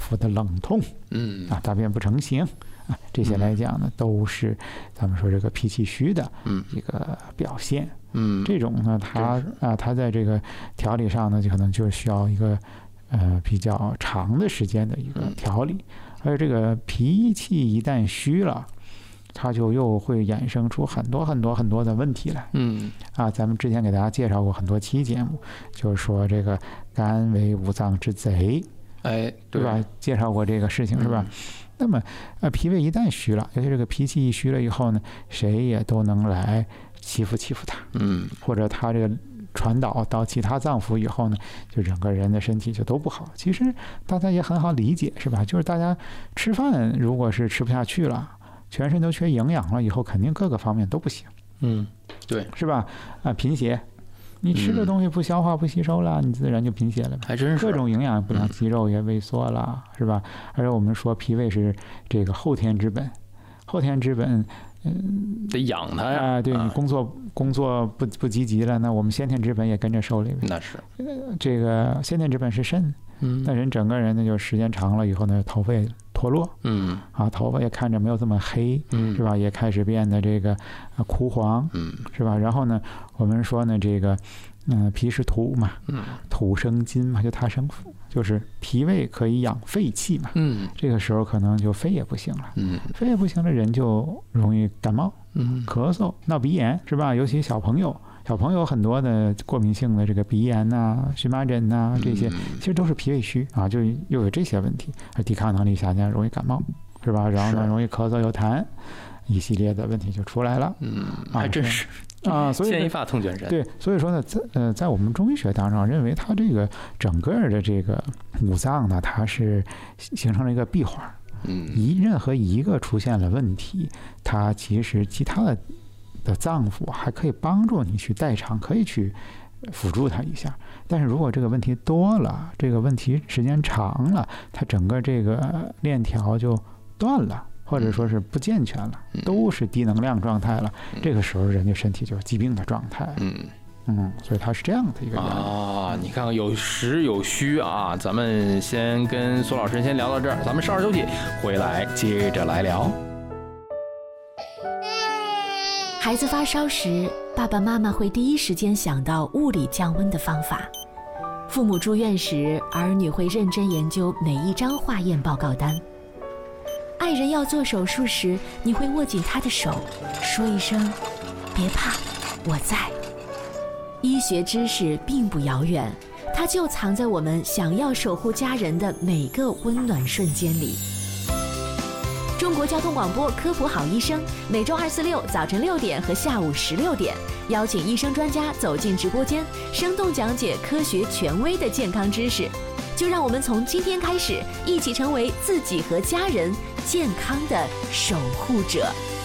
腹的冷痛，大便不成形啊，这些来讲呢，都是咱们说这个脾气虚的一个表现。这种呢，它在这个调理上呢，就可能就需要一个比较长的时间的一个调理。而这个脾气一旦虚了，它就又会衍生出很多的问题来。咱们之前给大家介绍过很多期节目，就是说这个肝为五脏之贼，对吧？介绍过这个事情是吧？那么脾胃一旦虚了，尤其这个脾气一虚了以后呢，谁也都能来欺负他，或者他这个传导到其他脏腑以后呢，就整个人的身体就都不好。其实大家也很好理解是吧？就是大家吃饭如果是吃不下去了，全身都缺营养了以后，肯定各个方面都不行。 对， 是吧？贫血，你吃的东西不消化不吸收了，你自然就贫血了。 还真是各种营养不良，肌肉也萎缩了，是吧？而且我们说脾胃是这个后天之本， 得养它呀。 对，你工作不积极了，那我们先天之本也跟着受累。 那是这个先天之本是肾，那人整个人呢，就时间长了以后呢，头发也脱落，头发也看着没有这么黑，是吧？也开始变得这个枯黄，是吧？然后呢，我们说呢，这个脾是土嘛，土生金嘛，就它生腑，就是脾胃可以养肺气嘛，这个时候可能就肺也不行了，肺也不行了，人就容易感冒，咳嗽、闹鼻炎，是吧？尤其小朋友很多的过敏性的这个鼻炎荨麻疹这些其实都是脾胃虚啊，就又有这些问题，而抵抗能力下降，容易感冒，是吧？然后呢，容易咳嗽有痰，一系列的问题就出来了。 还真是所以牵一发痛全身。对， 所以说呢，在我们中医学当中认为，它这个整个的这个五脏呢，它是形成了一个闭环。任何一个出现了问题，它其实其他的脏腑还可以帮助你去代偿，可以去辅助它一下。但是如果这个问题多了，这个问题时间长了，它整个这个链条就断了，或者说是不健全了，都是低能量状态了。这个时候人家身体就是疾病的状态。所以它是这样的一个原理你看看有实有虚啊。咱们先跟苏老师先聊到这儿，咱们稍事休息，回来接着来聊。 孩子发烧时，爸爸妈妈会第一时间想到物理降温的方法；父母住院时，儿女会认真研究每一张化验报告单；爱人要做手术时，你会握紧他的手，说一声“别怕，我在”。医学知识并不遥远，它就藏在我们想要守护家人的每个温暖瞬间里。中国交通广播科普好医生，每周2、4、6早晨6点和下午16点，邀请医生专家走进直播间，生动讲解科学权威的健康知识。就让我们从今天开始，一起成为自己和家人健康的守护者。